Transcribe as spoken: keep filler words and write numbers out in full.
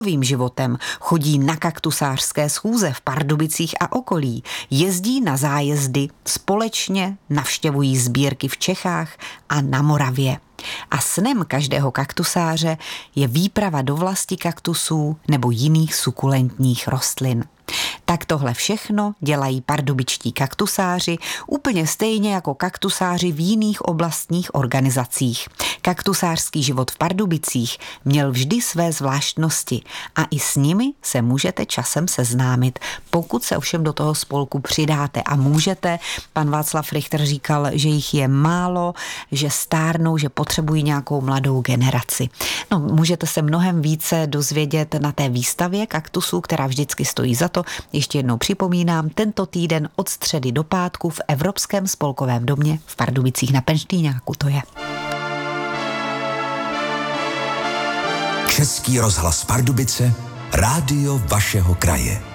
Svým životem chodí na kaktusářské schůze v Pardubicích a okolí, jezdí na zájezdy, společně navštěvují sbírky v Čechách a na Moravě. A snem každého kaktusáře je výprava do vlasti kaktusů nebo jiných sukulentních rostlin. Tak tohle všechno dělají pardubičtí kaktusáři úplně stejně jako kaktusáři v jiných oblastních organizacích. Kaktusářský život v Pardubicích měl vždy své zvláštnosti a i s nimi se můžete časem seznámit, pokud se ovšem do toho spolku přidáte a můžete. Pan Václav Richter říkal, že jich je málo, že stárnou, že potřebují nějakou mladou generaci. No, můžete se mnohem více dozvědět na té výstavě kaktusů, která vždycky stojí za to. Ještě jednou připomínám, tento týden od středy do pátku v Evropském spolkovém domě v Pardubicích na Penštýňáku to je. Český rozhlas Pardubice, rádio vašeho kraje.